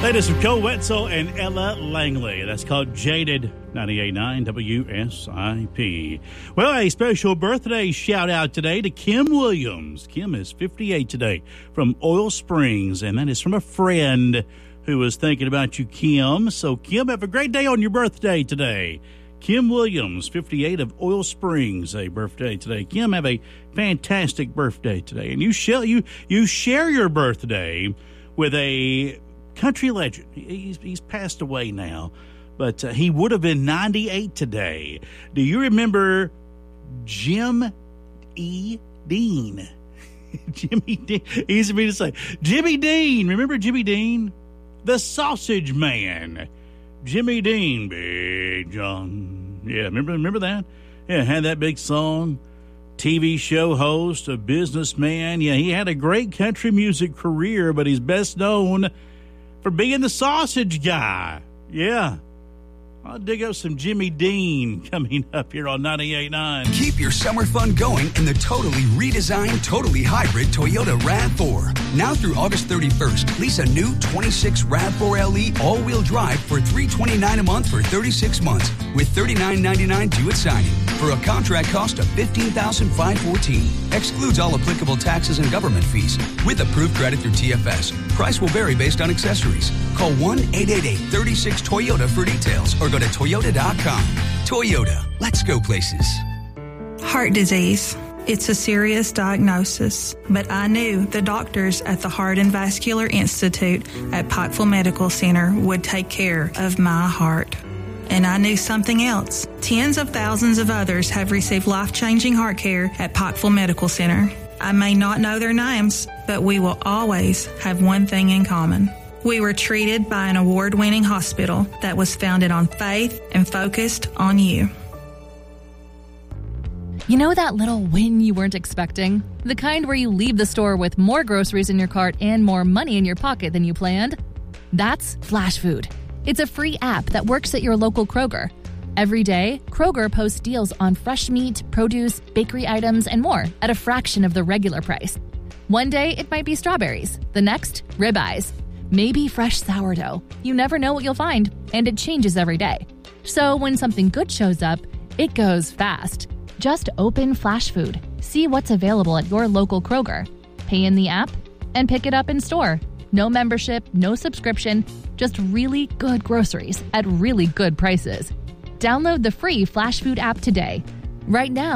Latest from Joe Wetzel and Ella Langley. That's called Jaded, 98.9 WSIP. Well, a special birthday shout-out today to Kim Williams. Kim is 58 today from Oil Springs, and that is from a friend who was thinking about you, Kim. So, Kim, have a great day on your birthday today. Kim Williams, 58 of Oil Springs, a birthday today. Kim, have a fantastic birthday today. And you share your birthday with a country legend. He's passed away now, but he would have been 98 today. Do you remember Jim E. Dean? Jimmy Dean. Easy for me to say. Jimmy Dean. Remember Jimmy Dean? The Sausage Man. Jimmy Dean. Big John. Yeah, remember that? Yeah, had that big song. TV show host, a businessman. Yeah, he had a great country music career, but he's best known for being the sausage guy. Yeah. I'll dig up some Jimmy Dean coming up here on 98.9. Keep your summer fun going in the totally redesigned, totally hybrid Toyota RAV4. Now through August 31st, lease a new 26 RAV4 LE all-wheel drive for $329 a month for 36 months with $39.99 due at signing for a contract cost of $15,514. Excludes all applicable taxes and government fees with approved credit through TFS. Price will vary based on accessories. Call 1-888-36-TOYOTA for details or go to Toyota.com. Toyota, let's go places. Heart disease. It's a serious diagnosis, but I knew the doctors at the Heart and Vascular Institute at Pikeville Medical Center would take care of my heart. And I knew something else. Tens of thousands of others have received life-changing heart care at Pikeville Medical Center. I may not know their names, but we will always have one thing in common. We were treated by an award-winning hospital that was founded on faith and focused on you. You know that little win you weren't expecting? The kind where you leave the store with more groceries in your cart and more money in your pocket than you planned? That's Flash Food. It's a free app that works at your local Kroger. Every day, Kroger posts deals on fresh meat, produce, bakery items, and more at a fraction of the regular price. One day, it might be strawberries. The next, ribeyes. Maybe fresh sourdough. You never know what you'll find, and it changes every day. So when something good shows up, it goes fast. Just open Flash Food, see what's available at your local Kroger, pay in the app, and pick it up in store. No membership, no subscription, just really good groceries at really good prices. Download the free Flash Food app today. Right now,